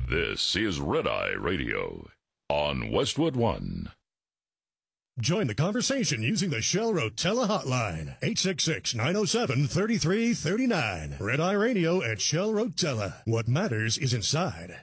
This is Red Eye Radio on Westwood One. Join the conversation using the Shell Rotella hotline, 866-907-3339. Red Eye Radio at Shell Rotella. What matters is inside.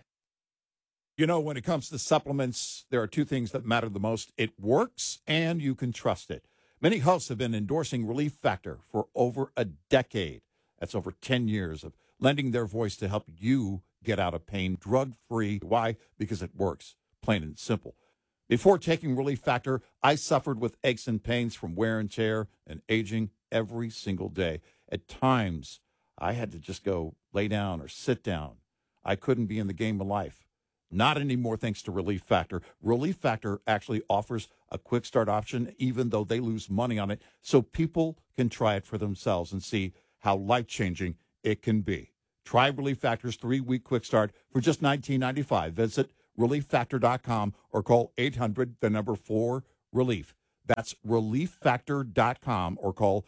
You know, when it comes to supplements, there are two things that matter the most. It works, and you can trust it. Many hosts have been endorsing Relief Factor for over a decade. That's over 10 years of lending their voice to help you get out of pain drug-free. Why? Because it works, plain and simple. Before taking Relief Factor, I suffered with aches and pains from wear and tear and aging every single day. At times, I had to just go lay down or sit down. I couldn't be in the game of life. Not anymore, thanks to Relief Factor. Relief Factor actually offers a quick start option, even though they lose money on it, so people can try it for themselves and see how life-changing it can be. Try Relief Factor's 3-week quick start for just $19.95. Visit ReliefFactor.com or call 800-4-RELIEF. That's ReliefFactor.com or call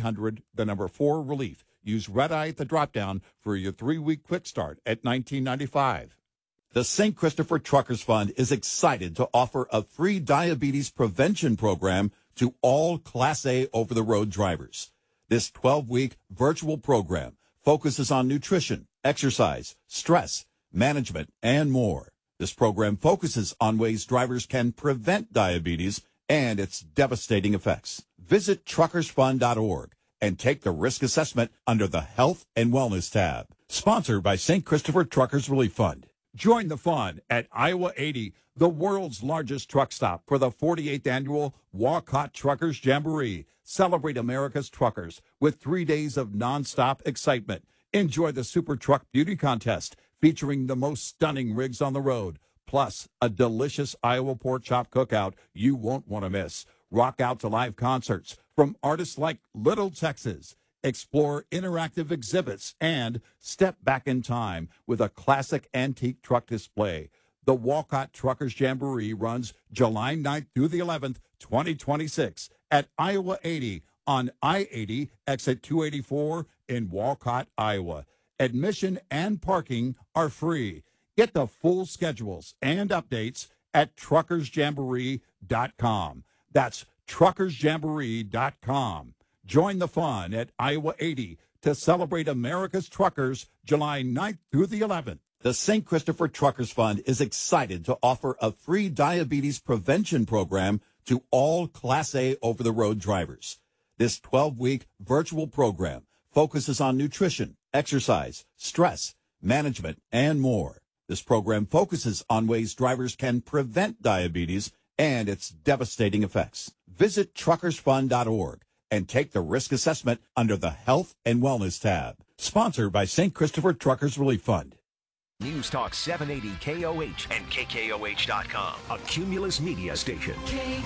800-4-RELIEF. Use Red Eye at the drop-down for your 3-week quick start at $19.95. The St. Christopher Truckers Fund is excited to offer a free diabetes prevention program to all Class A over-the-road drivers. This 12-week virtual program focuses on nutrition, exercise, stress, management, and more. This program focuses on ways drivers can prevent diabetes and its devastating effects. Visit truckersfund.org and take the risk assessment under the Health and Wellness tab. Sponsored by St. Christopher Truckers Relief Fund. Join the fun at Iowa 80, the world's largest truck stop, for the 48th annual Walcott Truckers Jamboree. Celebrate America's truckers with 3 days of nonstop excitement. Enjoy the Super Truck Beauty Contest, featuring the most stunning rigs on the road, plus a delicious Iowa pork chop cookout you won't want to miss. Rock out to live concerts from artists like Little Texas. Explore interactive exhibits and step back in time with a classic antique truck display. The Walcott Truckers Jamboree runs July 9th through the 11th, 2026 at Iowa 80 on I-80, exit 284 in Walcott, Iowa. Admission and parking are free. Get the full schedules and updates at truckersjamboree.com. That's truckersjamboree.com. Join the fun at Iowa 80 to celebrate America's truckers July 9th through the 11th. The St. Christopher Truckers Fund is excited to offer a free diabetes prevention program to all Class A over-the-road drivers. This 12-week virtual program focuses on nutrition, exercise, stress, management, and more. This program focuses on ways drivers can prevent diabetes and its devastating effects. Visit truckersfund.org and take the risk assessment under the Health and Wellness tab. Sponsored by St. Christopher Truckers Relief Fund. News Talk 780 KOH and KKOH.com, a Cumulus media station.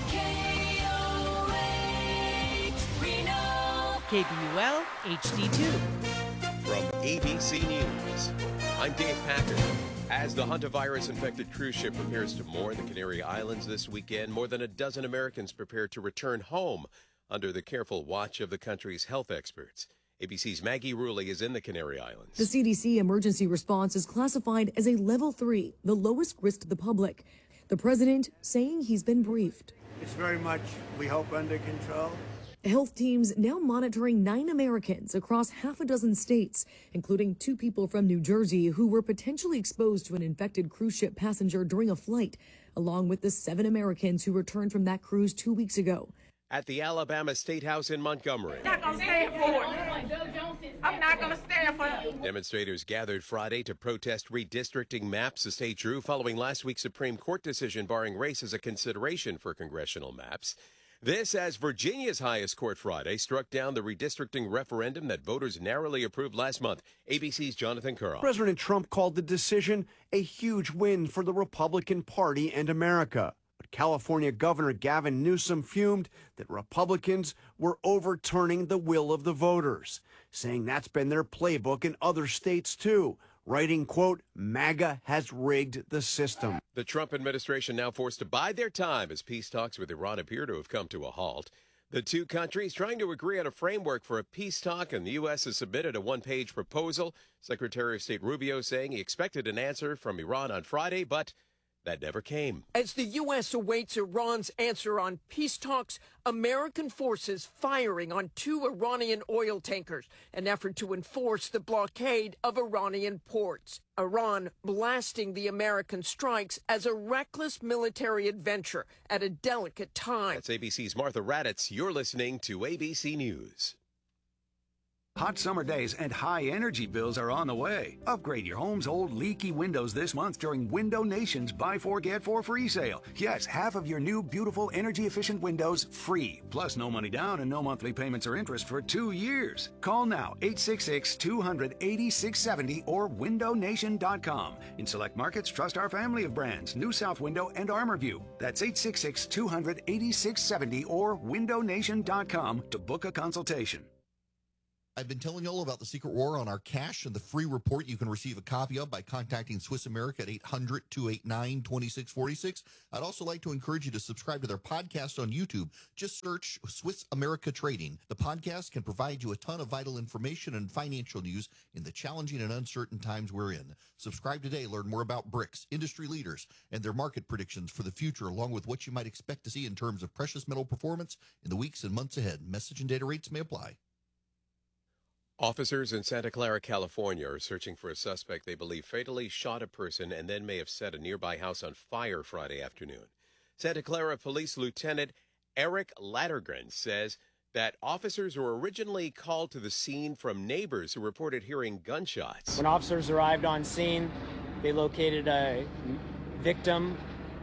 KKOH, Reno. KBUL HD2. From ABC News, I'm Dave Packer. As the hantavirus-infected cruise ship prepares to moor in the Canary Islands this weekend, more than a dozen Americans prepare to return home under the careful watch of the country's health experts. ABC's Maggie Ruley is in the Canary Islands. The CDC emergency response is classified as a level 3, the lowest risk to the public. The president saying he's been briefed. It's very much, we hope, under control. Health teams now monitoring 9 Americans across half a dozen states, including 2 people from New Jersey who were potentially exposed to an infected cruise ship passenger during a flight, along with the 7 Americans who returned from that cruise 2 weeks ago. At the Alabama State House in Montgomery, I'm not going to stand for it. I'm not going to stand for it. Demonstrators gathered Friday to protest redistricting maps the state drew following last week's Supreme Court decision barring race as a consideration for congressional maps. This as Virginia's highest court Friday struck down the redistricting referendum that voters narrowly approved last month. ABC's Jonathan Curl. President Trump called the decision a huge win for the Republican Party and America. But California Governor Gavin Newsom fumed that Republicans were overturning the will of the voters, saying that's been their playbook in other states too, writing, quote, MAGA has rigged the system. The Trump administration now forced to bide their time as peace talks with Iran appear to have come to a halt. The two countries trying to agree on a framework for a peace talk, and the U.S. has submitted a one-page proposal. Secretary of State Rubio saying he expected an answer from Iran on Friday, but that never came. As the U.S. awaits Iran's answer on peace talks, American forces firing on 2 Iranian oil tankers, an effort to enforce the blockade of Iranian ports. Iran blasting the American strikes as a reckless military adventure at a delicate time. That's ABC's Martha Raddatz. You're listening to ABC News. Hot summer days and high energy bills are on the way. Upgrade your home's old leaky windows this month during Window Nation's Buy 4 Get 4 free sale. Yes, half of your new beautiful energy efficient windows free. Plus no money down and no monthly payments or interest for 2 years. Call now 866-200-8670 or windownation.com. In select markets, trust our family of brands, New South Window and ArmorView. That's 866-200-8670 or windownation.com to book a consultation. I've been telling you all about the secret war on our cash and the free report you can receive a copy of by contacting Swiss America at 800-289-2646. I'd also like to encourage you to subscribe to their podcast on YouTube. Just search Swiss America Trading. The podcast can provide you a ton of vital information and financial news in the challenging and uncertain times we're in. Subscribe today. Learn more about BRICS, industry leaders, and their market predictions for the future, along with what you might expect to see in terms of precious metal performance in the weeks and months ahead. Message and data rates may apply. Officers in Santa Clara, California are searching for a suspect they believe fatally shot a person and then may have set a nearby house on fire Friday afternoon. Santa Clara Police Lieutenant Eric Lattergren says that officers were originally called to the scene from neighbors who reported hearing gunshots. When officers arrived on scene, they located a victim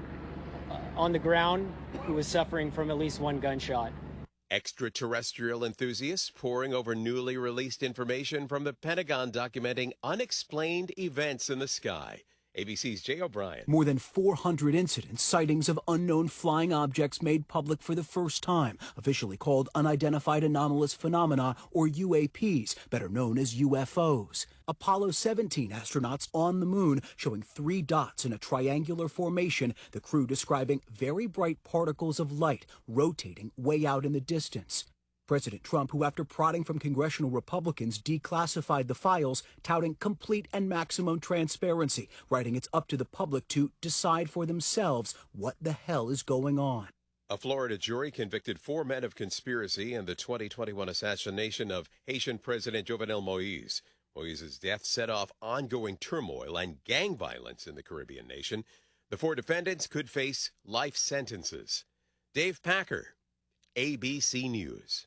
on the ground who was suffering from at least one gunshot. Extraterrestrial enthusiasts poring over newly released information from the Pentagon documenting unexplained events in the sky. ABC's Jay O'Brien. More than 400 incidents, sightings of unknown flying objects made public for the first time, officially called Unidentified Anomalous Phenomena, or UAPs, better known as UFOs. Apollo 17 astronauts on the moon showing 3 dots in a triangular formation, the crew describing very bright particles of light rotating way out in the distance. President Trump, who after prodding from congressional Republicans declassified the files, touting complete and maximum transparency, writing it's up to the public to decide for themselves what the hell is going on. A Florida jury convicted 4 men of conspiracy in the 2021 assassination of Haitian President Jovenel Moïse. Moïse's death set off ongoing turmoil and gang violence in the Caribbean nation. The 4 defendants could face life sentences. Dave Packer, ABC News.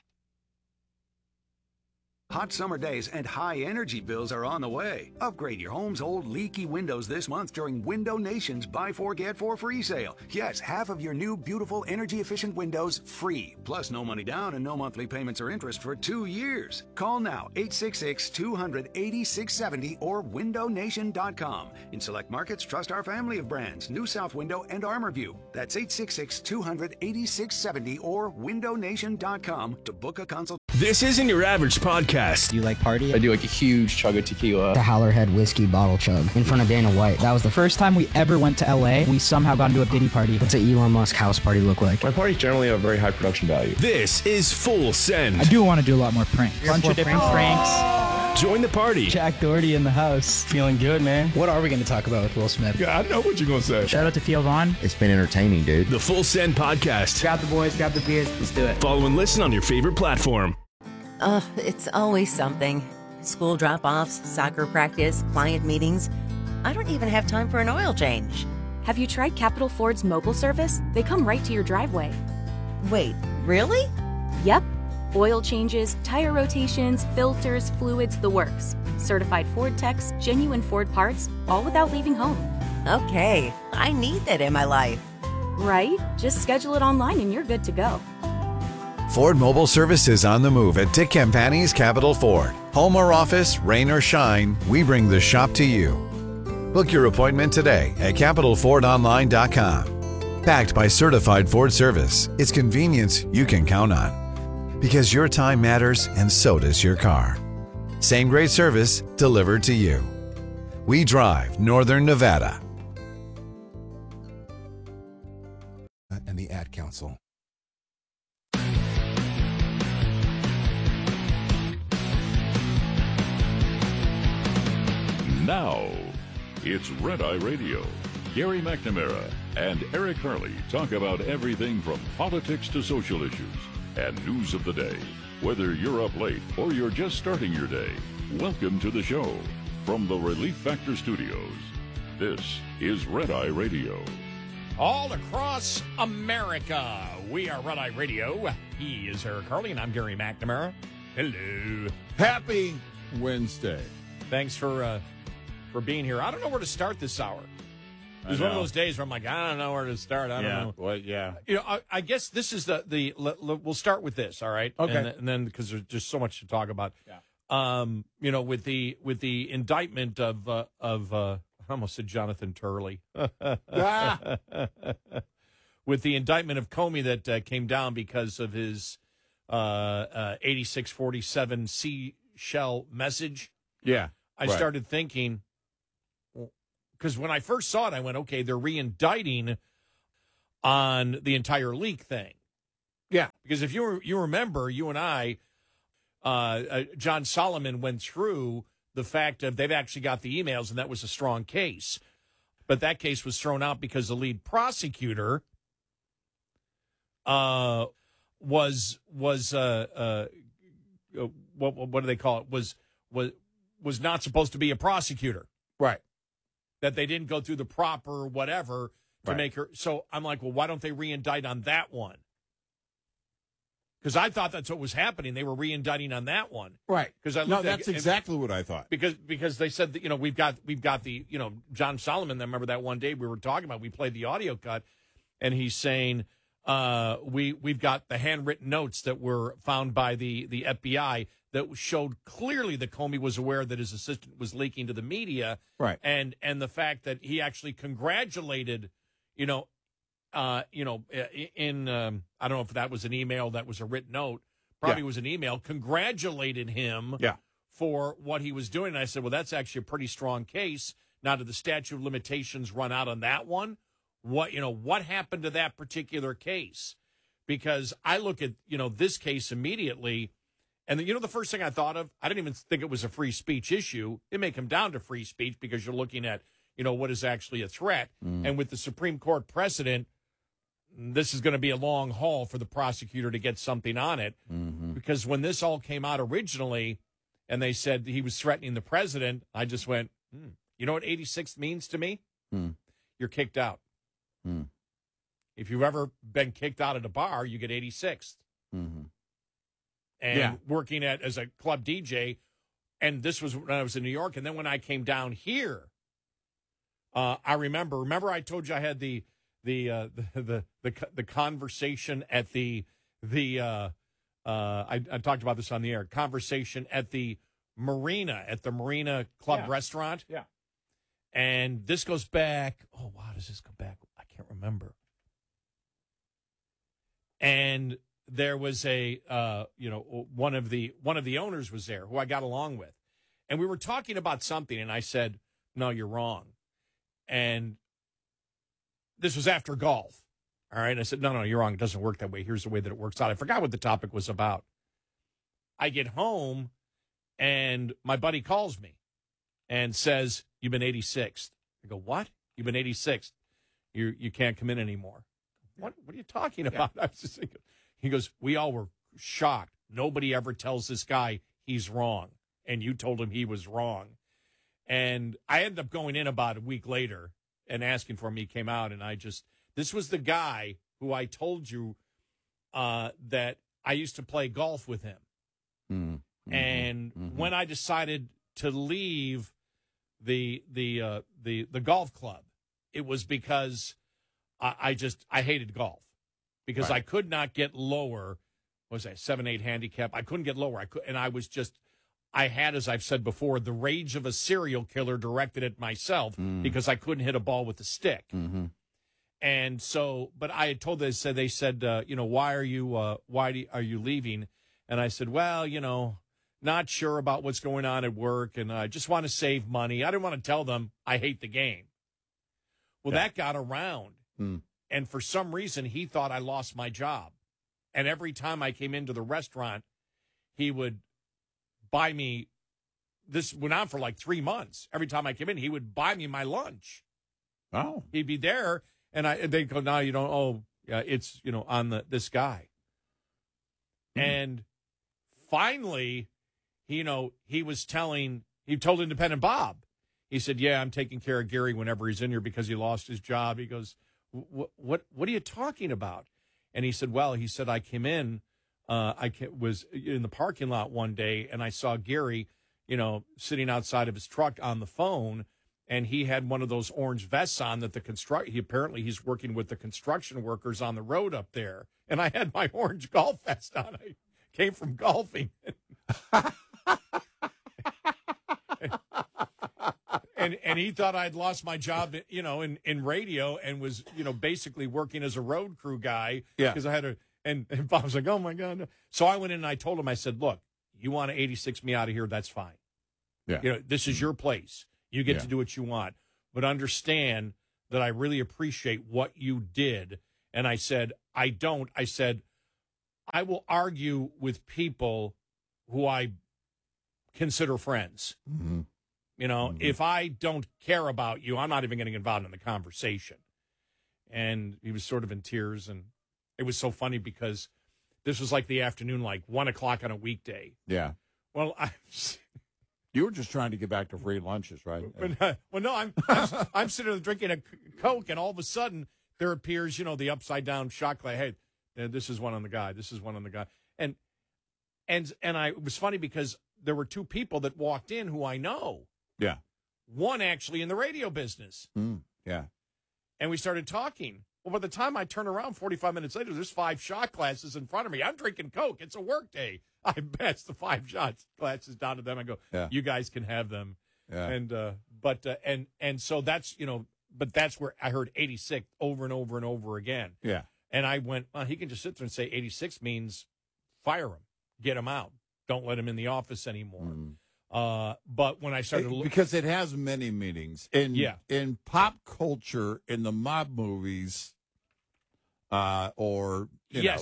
Hot summer days and high energy bills are on the way. Upgrade your home's old leaky windows this month during Window Nation's Buy 4 Get 4 free sale. Yes, half of your new beautiful energy efficient windows free. Plus no money down and no monthly payments or interest for 2 years. Call now 866-200-8670 or windownation.com. In select markets, trust our family of brands, New South Window and ArmorView. That's 866-200-8670 or windownation.com to book a consultation. This isn't your average podcast. Do you like party? I do like a huge chug of tequila. The Howlerhead whiskey bottle chug in front of Dana White. That was the first time we ever went to LA. We somehow got into a Diddy party. What's an Elon Musk house party look like? My parties generally have very high production value. This is Full Send. I do want to do a lot more pranks. Bunch of different pranks. Join the party. Jack Doherty in the house. Feeling good, man. What are we going to talk about with Will Smith? Yeah, I know what you're going to say. Shout out to Theo Vaughn. It's been entertaining, dude. The Full Send podcast. Grab the boys, grab the beers. Let's do it. Follow and listen on your favorite platform. It's always something. School drop-offs, soccer practice, client meetings. I don't even have time for an oil change. Have you tried Capital Ford's mobile service? They come right to your driveway. Wait, really? Yep. Oil changes, tire rotations, filters, fluids, the works. Certified Ford techs, genuine Ford parts, all without leaving home. Okay, I need that in my life. Right? Just schedule it online and you're good to go. Ford Mobile Service is on the move at Dick Campani's Capital Ford. Home or office, rain or shine, we bring the shop to you. Book your appointment today at CapitalFordOnline.com. Backed by certified Ford service, it's convenience you can count on. Because your time matters and so does your car. Same great service delivered to you. We drive Northern Nevada. And the Ad Council. Now, it's Red Eye Radio. Gary McNamara and Eric Harley talk about everything from politics to social issues and news of the day. Whether you're up late or you're just starting your day, welcome to the show. From the Relief Factor Studios, this is Red Eye Radio. All across America, we are Red Eye Radio. He is Eric Harley, and I'm Gary McNamara. Hello. Happy Wednesday. Thanks for being here. I don't know where to start this hour. It's one of those days where I'm like, I don't know where to start. I don't know. Well, yeah. You know, I guess this is we'll start with this, all right? Okay. And then because there's just so much to talk about. Yeah. You know, with the indictment of I almost said Jonathan Turley. With the indictment of Comey that came down because of his 8647 seashell message. Yeah. I started thinking, because when I first saw it, I went, okay, they're re-indicting on the entire leak thing. Yeah. Because if you remember, you and I, John Solomon went through the fact of they've actually got the emails, and that was a strong case. But that case was thrown out because the lead prosecutor what do they call it? Was not supposed to be a prosecutor. Right. That they didn't go through the proper whatever to make her. So I'm like, well, why don't they re-indict on that one? Because I thought that's what was happening. They were re-indicting on that one. Right. Because that's exactly what I thought. Because they said that, you know, we've got the, you know, John Solomon. I remember that one day we were talking about, we played the audio cut, and he's saying we've got the handwritten notes that were found by the FBI that showed clearly that Comey was aware that his assistant was leaking to the media. Right. And the fact that he actually congratulated, in I don't know if that was an email, that was a written note, probably was an email, congratulated him for what he was doing. And I said, well, that's actually a pretty strong case. Now, did the statute of limitations run out on that one? What happened to that particular case? Because I look at, this case immediately, and the first thing I thought of, I didn't even think it was a free speech issue. It may come down to free speech because you're looking at, what is actually a threat. And with the Supreme Court precedent, this is going to be a long haul for the prosecutor to get something on it. Mm-hmm. Because when this all came out originally and they said he was threatening the president, I just went, you know what 86 means to me? You're kicked out. If you've ever been kicked out at a bar, you get 86th. Mm-hmm. And working as a club DJ, and this was when I was in New York, and then when I came down here, I remember I told you I had the conversation at I talked about this on the air, conversation at the Marina Club restaurant. Yeah. And this goes back, oh wow, does this go back? I can't remember. And there was one of the owners was there who I got along with. And we were talking about something, and I said, no, you're wrong. And this was after golf. All right. I said, no, you're wrong. It doesn't work that way. Here's the way that it works out. I forgot what the topic was about. I get home, and my buddy calls me and says, you've been 86th. I go, what? You've been 86th. You can't come in anymore. What are you talking about? I was just thinking. He goes, we all were shocked. Nobody ever tells this guy he's wrong. And you told him he was wrong. And I ended up going in about a week later and asking for him. He came out, and this was the guy who I told you that I used to play golf with him. Mm-hmm. And when I decided to leave the golf club, it was because I hated golf. Because I could not get lower. What was that, 7-8 handicap? I couldn't get lower. I had, as I've said before, the rage of a serial killer directed at myself because I couldn't hit a ball with a stick. Mm-hmm. And so, but I had told them, they said, why are you leaving? And I said, well, not sure about what's going on at work, and I just want to save money. I didn't want to tell them I hate the game. Well, that got around. And for some reason, he thought I lost my job. And every time I came into the restaurant, he would buy me this went on for like 3 months. Every time I came in, he would buy me my lunch. Oh. He'd be there, and they'd go, no, you don't. Oh, yeah, it's, on this guy. And finally, he told Independent Bob. He said, yeah, I'm taking care of Gary whenever he's in here because he lost his job. He goes, what are you talking about? And he said, I came in, was in the parking lot one day, and I saw Gary, sitting outside of his truck on the phone, and he had one of those orange vests on that he's working with the construction workers on the road up there. And I had my orange golf vest on. I came from golfing. And he thought I'd lost my job, in radio, and was, basically working as a road crew guy. Yeah. Because I had and Bob was like, oh, my God. No. So I went in and I told him, I said, look, you want to 86 me out of here, that's fine. Yeah. This is your place. You get to do what you want. But understand that I really appreciate what you did. And I said, I said, I will argue with people who I consider friends. Mm-hmm. If I don't care about you, I'm not even getting involved in the conversation. And he was sort of in tears. And it was so funny because this was like the afternoon, like 1 o'clock on a weekday. Yeah. Well, you were just trying to get back to free lunches, right? No, I'm sitting there drinking a Coke, and all of a sudden there appears, the upside down shot glass. Hey, this is one on the guy. This is one on the guy. And it was funny because there were two people that walked in who I know. Yeah. One actually in the radio business. Yeah. And we started talking. Well, by the time I turn around 45 minutes later, there's 5 shot glasses in front of me. I'm drinking Coke. It's a work day. I pass the 5 shot glasses down to them. I go, you guys can have them. Yeah. And so that's, but that's where I heard 86 over and over and over again. Yeah. And I went, well, he can just sit there and say 86 means fire him, get him out. Don't let him in the office anymore. But when I started to look, because it has many meanings in pop culture, in the mob movies, or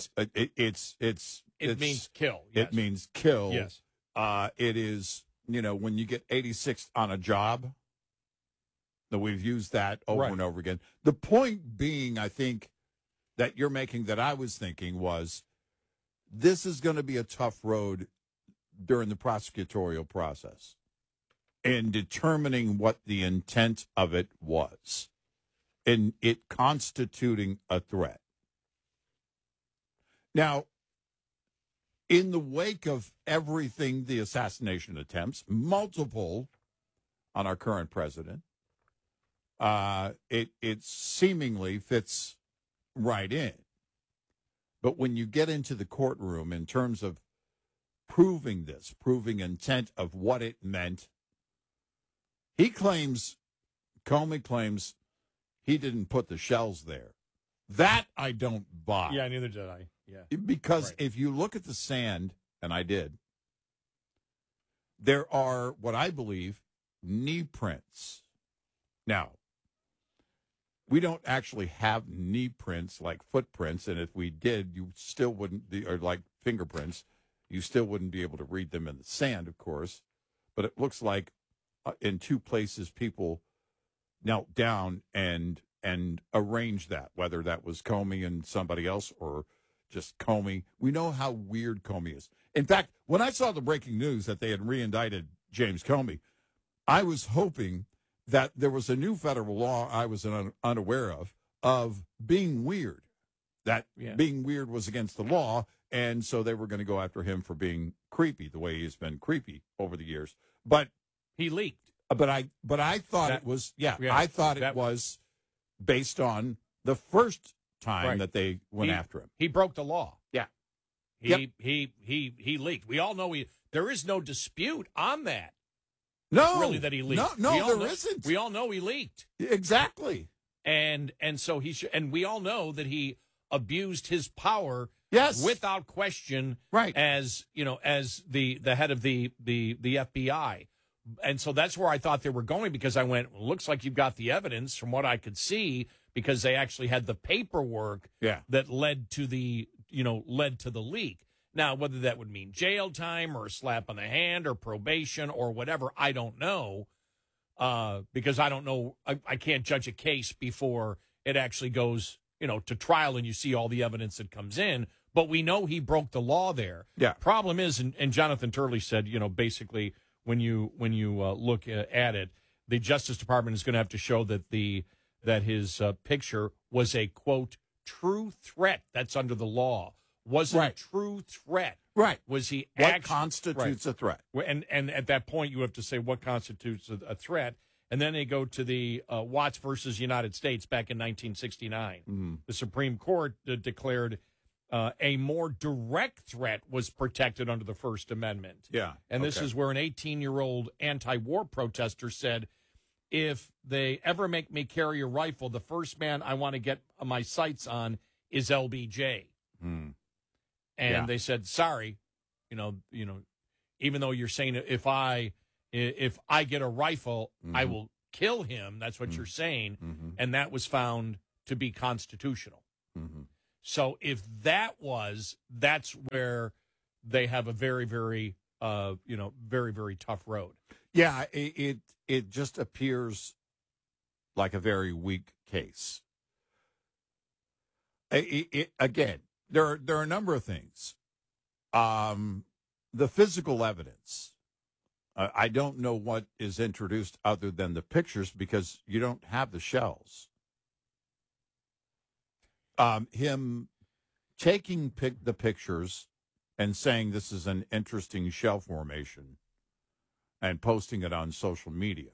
it means kill. It means kill. Yes. It is, when you get 86 on a job, that we've used that over and over again. The point being, I think, that you're making, that I was thinking, was this is going to be a tough road during the prosecutorial process in determining what the intent of it was and it constituting a threat. Now, in the wake of everything, the assassination attempts, multiple on our current president, it seemingly fits right in. But when you get into the courtroom in terms of proving intent of what it meant, Comey claims he didn't put the shells there. That I don't buy. Yeah, neither did I. Yeah. Because if you look at the sand, and I did, there are what I believe knee prints. Now, we don't actually have knee prints like footprints, and if we did, you still wouldn't, or like fingerprints, you still wouldn't be able to read them in the sand, of course. But it looks like in 2 places people knelt down and arranged that, whether that was Comey and somebody else or just Comey. We know how weird Comey is. In fact, when I saw the breaking news that they had re-indicted James Comey, I was hoping that there was a new federal law I was unaware of being weird, that being weird was against the law, and so they were going to go after him for being creepy, the way he's been creepy over the years. But he leaked. But I thought it was it was based on the first time that they went after him. He broke the law. Yeah. He leaked. We all know there is no dispute on that. No, really, that he leaked. No, there isn't. We all know he leaked. Exactly. And so and we all know that he abused his power. Yes, without question. Right. As as the head of the FBI. And so that's where I thought they were going, because I went, well, looks like you've got the evidence from what I could see, because they actually had the paperwork that led to the leak. Now, whether that would mean jail time or a slap on the hand or probation or whatever, I don't know, because I don't know. I can't judge a case before it actually goes, to trial and you see all the evidence that comes in. But we know he broke the law there. Yeah. Problem is, and Jonathan Turley said, basically when you look at it, the Justice Department is going to have to show that his picture was a, quote, true threat. That's under the law. Was it a true threat? Right. Was he what constitutes a threat? And at that point, you have to say what constitutes a threat. And then they go to the Watts versus United States back in 1969. Mm-hmm. The Supreme Court declared a more direct threat was protected under the First Amendment. Yeah. And this is where an 18-year-old anti-war protester said, if they ever make me carry a rifle, the first man I want to get my sights on is LBJ. Mm. And they said, sorry, even though you're saying if I get a rifle, I will kill him. That's what you're saying. Mm-hmm. And that was found to be constitutional. Mm-hmm. So if that's where they have a very, very, very, very tough road. Yeah, it just appears like a very weak case. Again, there are a number of things. The physical evidence. I don't know what is introduced other than the pictures because you don't have the shells. Him taking the pictures and saying this is an interesting shell formation and posting it on social media.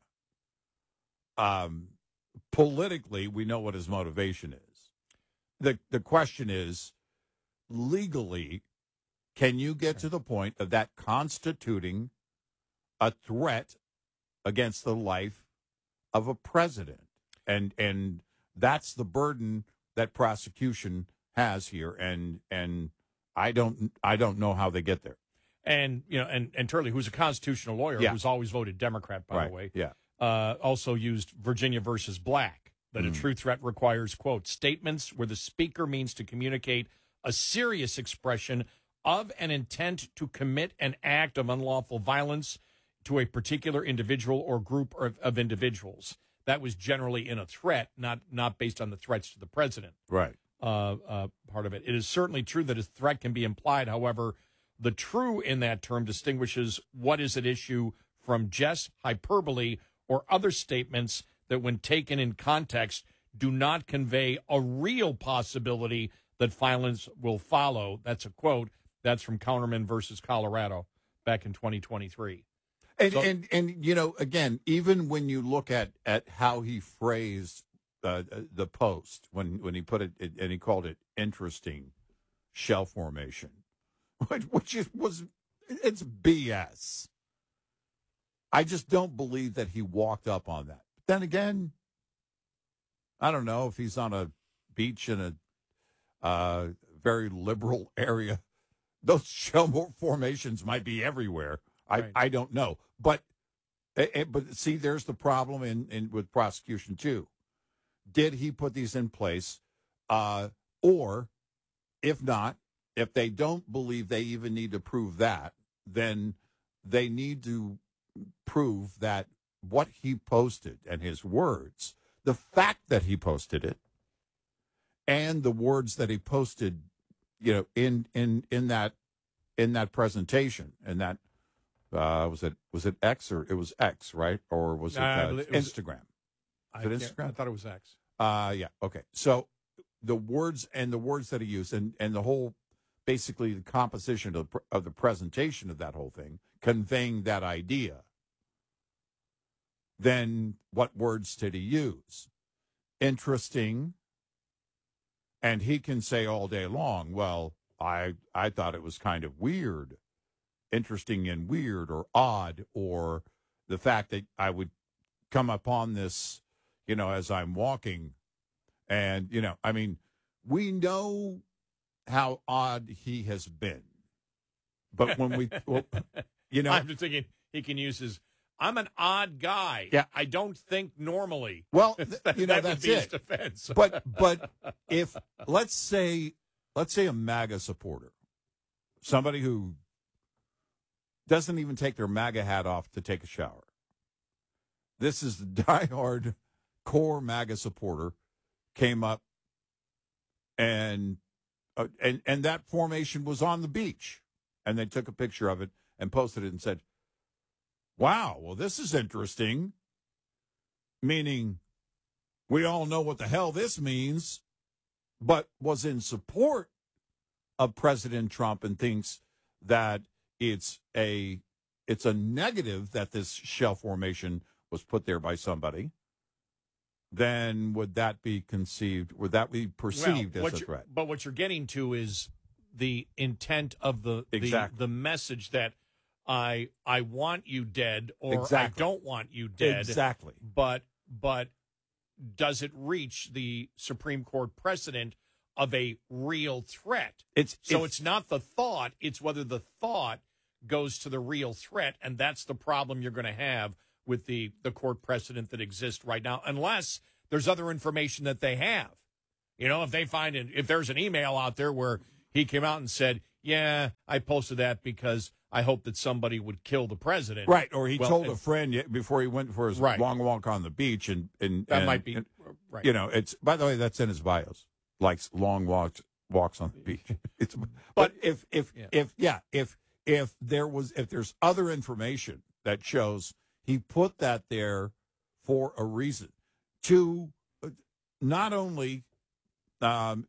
Politically, we know what his motivation is. The question is, legally, can you get to the point of that constituting a threat against the life of a president? And that's the burden that prosecution has here, and I don't know how they get there. And and Turley, who's a constitutional lawyer, who's always voted Democrat, by the way, also used Virginia versus Black, that a true threat requires, quote, statements where the speaker means to communicate a serious expression of an intent to commit an act of unlawful violence to a particular individual or group of individuals. That was generally in a threat, not based on the threats to the president. Right. Part of it. It is certainly true that a threat can be implied. However, the true in that term distinguishes what is at issue from jest, hyperbole, or other statements that, when taken in context, do not convey a real possibility that violence will follow. That's a quote. That's from Counterman versus Colorado back in 2023. And again, even when you look at how he phrased the post when he put it, and he called it interesting shell formation, which it's BS. I just don't believe that he walked up on that. But then again, I don't know if he's on a beach in a very liberal area. Those shell formations might be everywhere. Right. I don't know. But see, there's the problem in with prosecution too. Did he put these in place? Or if not, if they don't believe they even need to prove that, then they need to prove that what he posted and his words, the fact that he posted it, and the words that he posted, in that presentation, and that was it X, or it was X, right? Or was it Instagram? Is it Instagram? I thought it was X. Yeah. Okay. So the words that he used, and the whole, basically the composition of the presentation of that whole thing, conveying that idea. Then what words did he use? Interesting. And he can say all day long, well, I thought it was kind of weird, interesting and weird, or odd, or the fact that I would come upon this, as I'm walking. And, we know how odd he has been. But when I'm just thinking he can use his, I'm an odd guy. Yeah. I don't think normally. Well, that would that's be his it. defense. But if let's say a MAGA supporter somebody who doesn't even take their MAGA hat off to take a shower. This is the diehard core MAGA supporter came up and that formation was on the beach, and they took a picture of it and posted it and said, wow, well, this is interesting, meaning we all know what the hell this means, but was in support of President Trump and thinks that it's a negative that this shell formation was put there by somebody, then would that be perceived as a threat? But what you're getting to is the intent of the message that I want you dead, or I don't want you dead. Exactly. But does it reach the Supreme Court precedent of a real threat? It's not the thought, it's whether the thought goes to the real threat, and that's the problem you're going to have with the court precedent that exists right now, unless there's other information that they have. You know, if they find it, if there's an email out there where he came out and said, yeah, I posted that because I hope that somebody would kill the president. Right, or he told a friend before he went for his long walk on the beach, and might be right. You know, it's, by the way, that's in his bios, likes long walks on the beach. But if there's other information that shows he put that there for a reason, to not only put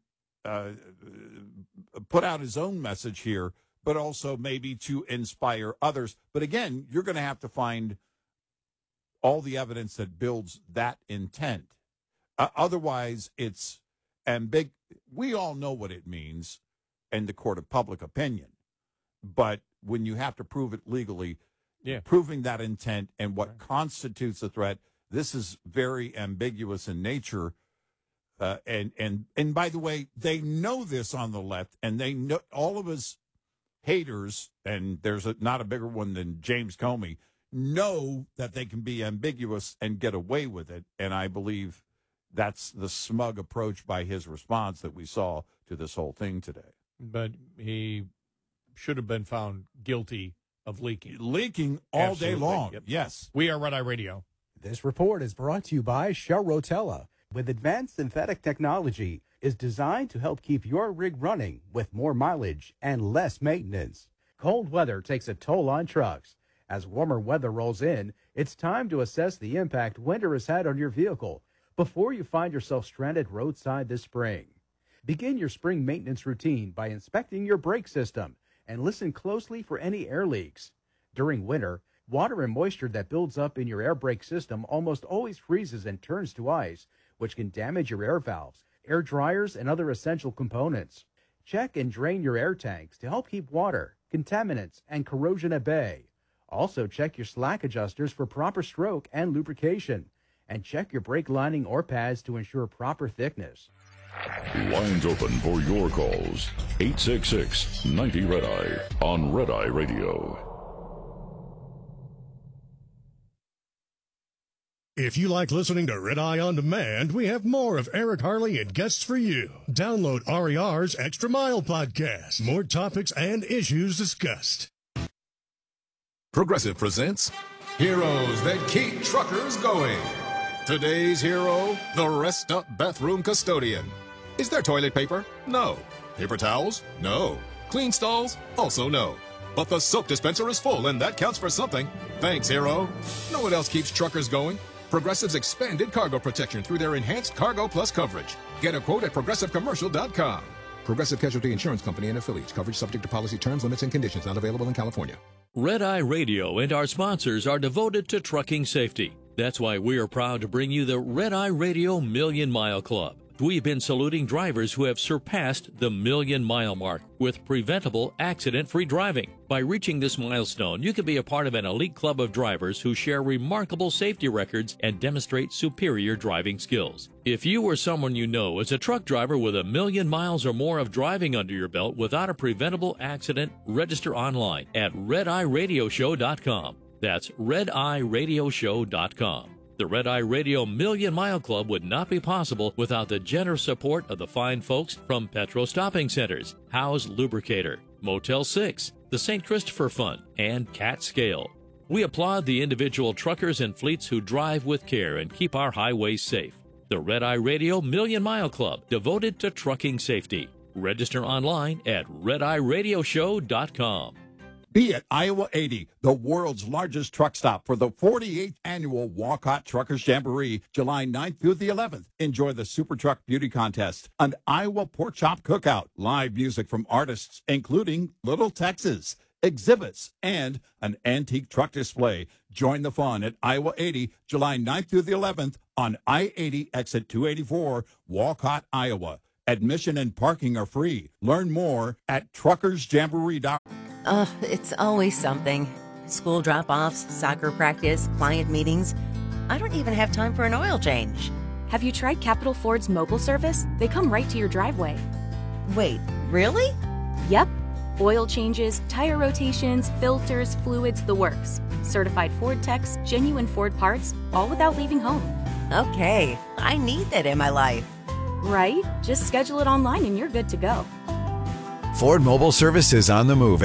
out his own message here, but also maybe to inspire others. But again, you're going to have to find all the evidence that builds that intent. Otherwise, it's ambiguous. We all know what it means in the court of public opinion. But when you have to prove it legally, proving that intent and what constitutes a threat, this is very ambiguous in nature. And by the way, they know this on the left, and they know all of his haters, and there's not a bigger one than James Comey, know that they can be ambiguous and get away with it. And I believe that's the smug approach by his response that we saw to this whole thing today. But he should have been found guilty of leaking. Leaking all day long. Yep. Yes. We are Red Eye Radio. This report is brought to you by Shell Rotella. With advanced synthetic technology, is designed to help keep your rig running with more mileage and less maintenance. Cold weather takes a toll on trucks. As warmer weather rolls in, it's time to assess the impact winter has had on your vehicle before you find yourself stranded roadside this spring. Begin your spring maintenance routine by inspecting your brake system and listen closely for any air leaks. During winter, water and moisture that builds up in your air brake system almost always freezes and turns to ice, which can damage your air valves, air dryers, and other essential components. Check and drain your air tanks to help keep water, contaminants, and corrosion at bay. Also, check your slack adjusters for proper stroke and lubrication. And check your brake lining or pads to ensure proper thickness. Lines open for your calls. 866-90-RED-EYE on Red Eye Radio. If you like listening to Red Eye On Demand, we have more of Eric Harley and guests for you. Download RER's Extra Mile podcast. More topics and issues discussed. Progressive presents Heroes That Keep Truckers Going. Today's hero, the Rest Up Bathroom Custodian. Is there toilet paper? No. Paper towels? No. Clean stalls? Also no. But the soap dispenser is full, and that counts for something. Thanks, hero. Know what else keeps truckers going? Progressive's expanded cargo protection through their enhanced Cargo Plus coverage. Get a quote at progressivecommercial.com. Progressive Casualty Insurance Company and affiliates. Coverage subject to policy terms, limits, and conditions. Not available in California. Red Eye Radio and our sponsors are devoted to trucking safety. That's why we are proud to bring you the Red Eye Radio Million Mile Club. We've been saluting drivers who have surpassed the million-mile mark with preventable, accident-free driving. By reaching this milestone, you can be a part of an elite club of drivers who share remarkable safety records and demonstrate superior driving skills. If you or someone you know is a truck driver with 1 million miles or more of driving under your belt without a preventable accident, register online at RedEyeRadioShow.com. That's RedEyeRadioShow.com. The Red Eye Radio Million Mile Club would not be possible without the generous support of the fine folks from Petro Stopping Centers, Howe's Lubricator, Motel 6, the St. Christopher Fund, and Cat Scale. We applaud the individual truckers and fleets who drive with care and keep our highways safe. The Red Eye Radio Million Mile Club, devoted to trucking safety. Register online at redeyeradioshow.com. Be at Iowa 80, the world's largest truck stop for the 48th annual Walcott Truckers Jamboree, July 9th through the 11th. Enjoy the Super Truck Beauty Contest, an Iowa Pork Chop Cookout, live music from artists including Little Texas, exhibits, and an antique truck display. Join the fun at Iowa 80, July 9th through the 11th on I-80 exit 284, Walcott, Iowa. Admission and parking are free. Learn more at truckersjamboree.com. It's always something. School drop-offs, soccer practice, client meetings. I don't even have time for an oil change. Have you tried Capital Ford's mobile service? They come right to your driveway. Wait, really? Yep. Oil changes, tire rotations, filters, fluids, the works. Certified Ford techs, genuine Ford parts, all without leaving home. Okay, I need that in my life. Right? Just schedule it online and you're good to go. Ford Mobile Service is on the move